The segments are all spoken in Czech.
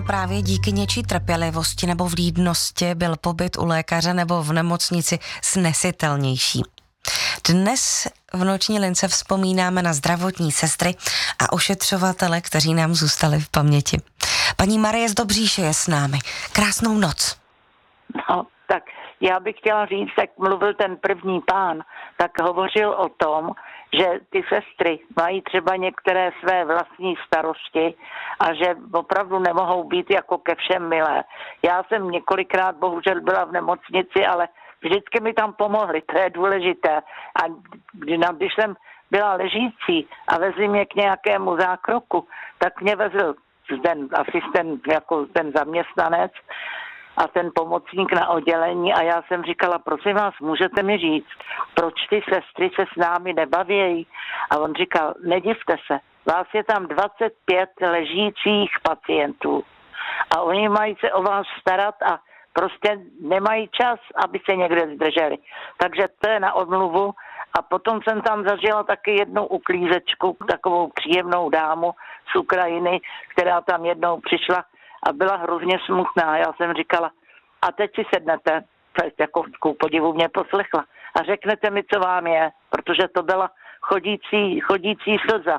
Právě díky něčí trpělivosti nebo vlídnosti byl pobyt u lékaře nebo v nemocnici snesitelnější. Dnes v Noční lince vzpomínáme na zdravotní sestry a ošetřovatele, kteří nám zůstali v paměti. Paní Marie z Dobříše je s námi. Krásnou noc. No, tak já bych chtěla říct, jak mluvil ten první pán, tak hovořil o tom, že ty sestry mají třeba některé své vlastní starosti a že opravdu nemohou být jako ke všem milé. Já jsem několikrát bohužel byla v nemocnici, ale vždycky mi tam pomohli, to je důležité. A když jsem byla ležící a vezli mě k nějakému zákroku, tak mě vezl ten asistent, jako ten zaměstnanec a ten pomocník na oddělení a já jsem říkala, prosím vás, můžete mi říct, proč ty sestry se s námi nebavějí? A on říkal, nedivte se, vás je tam 25 ležících pacientů a oni mají se o vás starat a prostě nemají čas, aby se někde zdrželi. Takže to je na odmluvu. A potom jsem tam zažila taky jednu uklízečku, takovou příjemnou dámu z Ukrajiny, která tam jednou přišla a byla hrozně smutná. Já jsem říkala, a teď si sednete, jako ku podivu mě poslechla, a řeknete mi, co vám je, protože to byla chodící slza.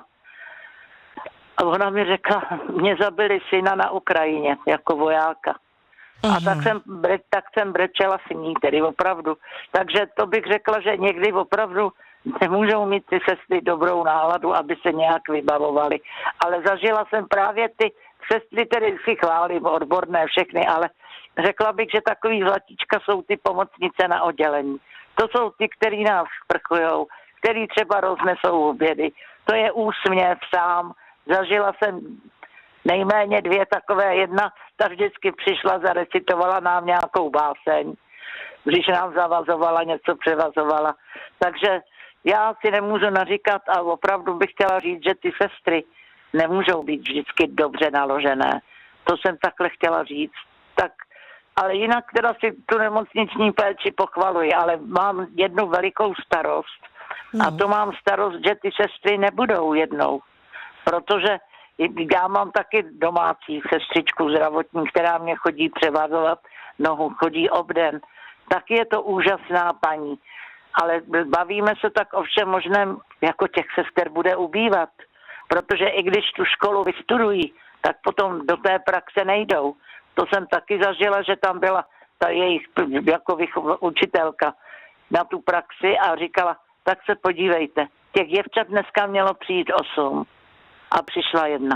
A ona mi řekla, mě zabili syna na Ukrajině jako vojáka. A tak jsem brečela s ní, tedy opravdu. Takže to bych řekla, že někdy opravdu nemůžou mít ty sestry dobrou náladu, aby se nějak vybavovali. Ale zažila jsem právě ty sestry, tedy si chválím, odborné všechny, ale řekla bych, že takový zlatíčka jsou ty pomocnice na oddělení. To jsou ty, který nás sprchujou, který třeba roznesou obědy. To je úsměv sám. Zažila jsem nejméně 2 takové, jedna, ta vždycky přišla, zarecitovala nám nějakou báseň, když nám zavazovala, něco převazovala. Takže já si nemůžu naříkat a opravdu bych chtěla říct, že ty sestry nemůžou být vždycky dobře naložené. To jsem takhle chtěla říct. Tak, ale jinak teda si tu nemocniční péči pochvaluji, ale mám jednu velikou starost. A to mám starost, že ty sestry nebudou jednou, protože já mám taky domácí sestřičku zdravotní, která mě chodí převazovat nohu, chodí obden. Tak je to úžasná paní. Ale bavíme se tak o všem možném, jako těch sester bude ubývat. Protože i když tu školu vystudují, tak potom do té praxe nejdou. To jsem taky zažila, že tam byla ta jejich jako učitelka na tu praxi a říkala, tak se podívejte, těch děvčat dneska mělo přijít 8. A přišla jedna.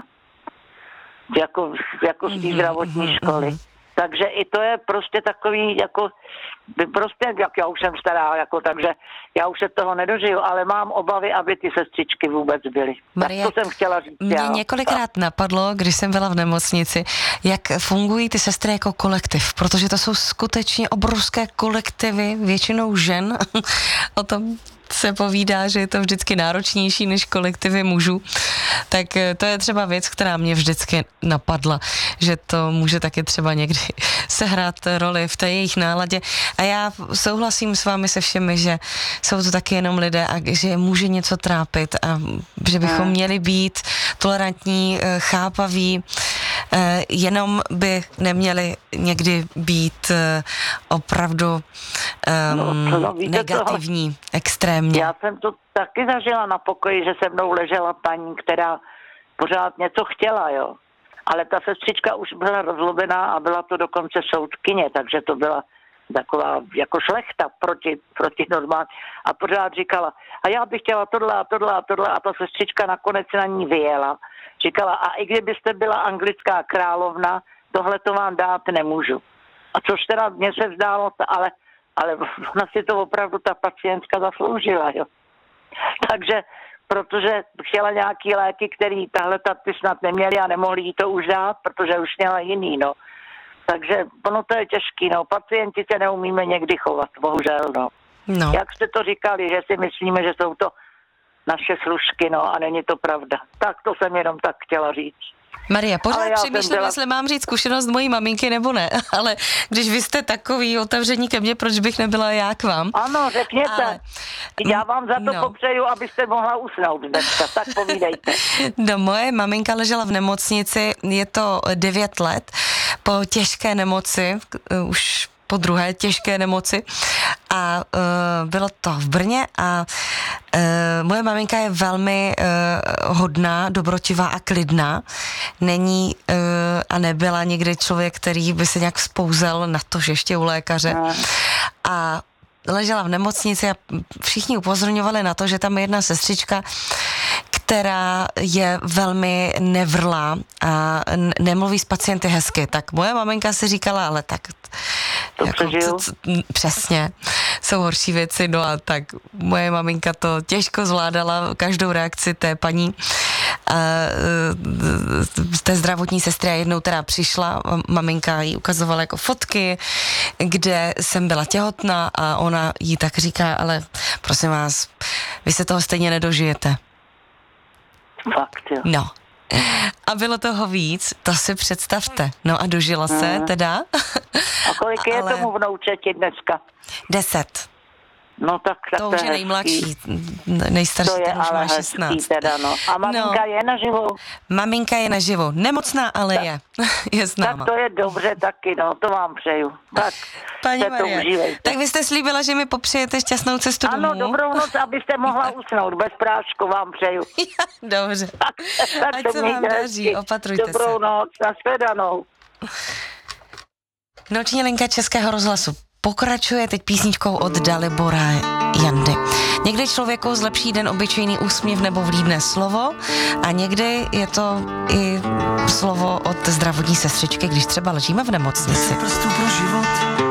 Jako z té zdravotní školy. Takže i to je prostě takový, jako, prostě, jak já už jsem stará, jako, takže já už se toho nedožiju, ale mám obavy, aby ty sestřičky vůbec byly. Marie, tak to jsem chtěla říct. Mě několikrát napadlo, když jsem byla v nemocnici, jak fungují ty sestry jako kolektiv, protože to jsou skutečně obrovské kolektivy, většinou žen. O tom se povídá, že je to vždycky náročnější než kolektivy mužů. Tak to je třeba věc, která mě vždycky napadla, že to může taky třeba někdy sehrát roli v té jejich náladě. A já souhlasím s vámi se všemi, že jsou to taky jenom lidé a že je může něco trápit a že bychom měli být tolerantní, chápaví, jenom by neměli někdy být opravdu negativní, extrémně. Já jsem to taky zažila na pokoji, že se mnou ležela paní, která pořád něco chtěla, jo. Ale ta sestřička už byla rozlobená a byla to dokonce soudkyně, takže to byla taková jako šlechta proti normální. A pořád říkala, a já bych chtěla tohle a tohle a tohle a ta sestřička nakonec na ní vyjela. Říkala, a i kdybyste byla anglická královna, tohle to vám dát nemůžu. A což teda mně se zdálo, ale ona si to opravdu ta pacientka zasloužila, jo. Takže, protože chtěla nějaký léky, který tahle ty snad neměli a nemohli jí to už dát, protože už měla jiný, no. Takže ono to je těžký, no. Pacienti se neumíme někdy chovat, bohužel, no. Jak jste to říkali, že si myslíme, že jsou to naše služky, no, a není to pravda. Tak to jsem jenom tak chtěla říct. Maria, pořád Ale já jsem přemýšlím, byla- jestli mám říct zkušenost mojí maminky nebo ne, ale když vy jste takový otevření ke mně, proč bych nebyla já k vám? Ano, řekněte. Ale- Já vám za to No. popřeju, abyste mohla usnout dneska, tak povídejte. No, moje maminka ležela v nemocnici, je to 9 let, po těžké nemoci, už po druhé těžké nemoci a bylo to v Brně a moje maminka je velmi hodná, dobrotivá a klidná. Není a nebyla někdy člověk, který by se nějak vzpouzel na to, že ještě u lékaře. A ležela v nemocnici a všichni upozorňovali na to, že tam je jedna sestřička, která je velmi nevrlá a nemluví s pacienty hezky. Tak moje maminka si říkala, ale tak To přežiju. přesně, jsou horší věci, no a tak moje maminka to těžko zvládala, každou reakci té paní té zdravotní sestry a jednou teda přišla, maminka jí ukazovala jako fotky, kde jsem byla těhotná a ona jí tak říká, ale prosím vás, vy se toho stejně nedožijete. Fakt, jo. No. A bylo toho víc, to si představte. No a dožila se teda. A kolik je tomu vnoučeti dneska? 10. No tak To už je hezký. nejmladší, nejstarší To je ten už ale má 16. hezký teda, no. A maminka je naživu? Maminka je naživo, nemocná, ale je s Tak náma. to je dobře taky, no, to vám přeju. Tak Paní se to Marie, užívejte. tak vy jste slíbila, že mi popřejete šťastnou cestu Ano, domů. dobrou noc, abyste mohla usnout. Bez prášku vám přeju. Dobře. Tak Ať to se vám mějte daří, hezky. opatrujte Dobrou se. noc, nashledanou. Noční linka Českého rozhlasu pokračuje teď písničkou od Dalibora Jandy. Někdy člověku zlepší den obyčejný úsměv nebo vlídné slovo a někdy je to i slovo od zdravotní sestřičky, když třeba ležíme v nemocnici. Prstů pro život